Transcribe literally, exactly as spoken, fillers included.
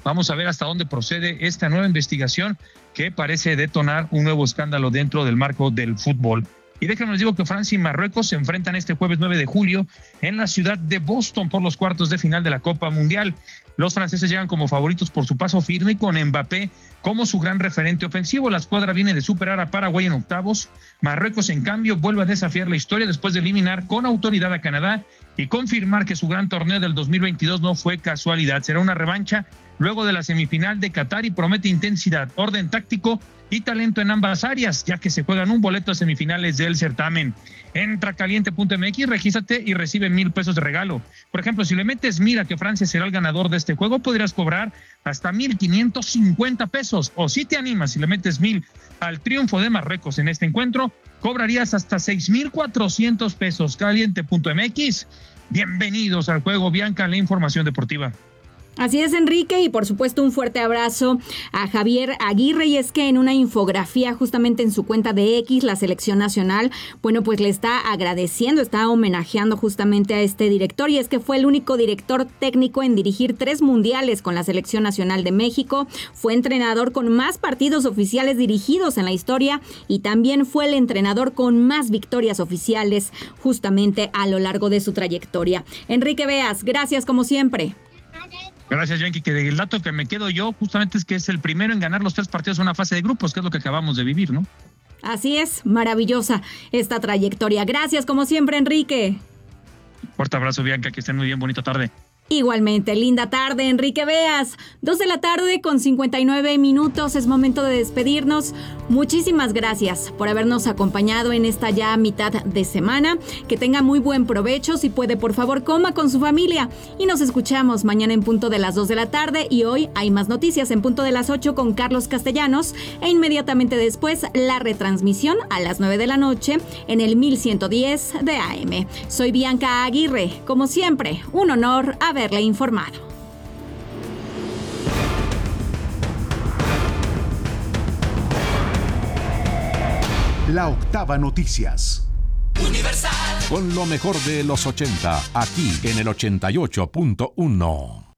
Vamos a ver hasta dónde procede esta nueva investigación que parece detonar un nuevo escándalo dentro del marco del fútbol. Y déjenme les digo que Francia y Marruecos se enfrentan este jueves nueve de julio en la ciudad de Boston por los cuartos de final de la Copa Mundial. Los franceses llegan como favoritos por su paso firme con Mbappé como su gran referente ofensivo. La escuadra viene de superar a Paraguay en octavos. Marruecos, en cambio, vuelve a desafiar la historia después de eliminar con autoridad a Canadá y confirmar que su gran torneo del dos mil veintidós no fue casualidad. Será una revancha luego de la semifinal de Qatar y promete intensidad, orden táctico y talento en ambas áreas, ya que se juegan un boleto a semifinales del certamen. Entra caliente punto m x, regístrate y recibe mil pesos de regalo. Por ejemplo, si le metes mira que Francia será el ganador de este juego, podrías cobrar hasta mil quinientos cincuenta pesos. O si te animas, si le metes mil al triunfo de Marruecos en este encuentro, cobrarías hasta seis mil cuatrocientos pesos. caliente punto m x. Bienvenidos al juego, Bianca, la información deportiva. Así es, Enrique, y por supuesto un fuerte abrazo a Javier Aguirre. Y es que en una infografía justamente en su cuenta de X, la selección nacional, bueno, pues le está agradeciendo, está homenajeando justamente a este director, y es que fue el único director técnico en dirigir tres mundiales con la selección nacional de México, fue entrenador con más partidos oficiales dirigidos en la historia y también fue el entrenador con más victorias oficiales justamente a lo largo de su trayectoria. Enrique Beas, gracias como siempre. Gracias, Yankee, que el dato que me quedo yo justamente es que es el primero en ganar los tres partidos en una fase de grupos, que es lo que acabamos de vivir, ¿no? Así es, maravillosa esta trayectoria. Gracias, como siempre, Enrique. Fuerte abrazo, Bianca, que estén muy bien, bonita tarde. Igualmente, linda tarde, Enrique Beas. Dos de la tarde con cincuenta y nueve minutos, es momento de despedirnos. Muchísimas gracias por habernos acompañado en esta ya mitad de semana. Que tenga muy buen provecho, si puede, por favor, coma con su familia. Y nos escuchamos mañana en punto de las dos de la tarde. Y hoy hay más noticias en punto de las ocho con Carlos Castellanos. E inmediatamente después, la retransmisión a las nueve de la noche en el mil ciento diez de A M. Soy Bianca Aguirre. Como siempre, un honor haber haberle informado. La Octava Noticias. Universal. Con lo mejor de los ochenta, aquí en el ochenta y ocho punto uno.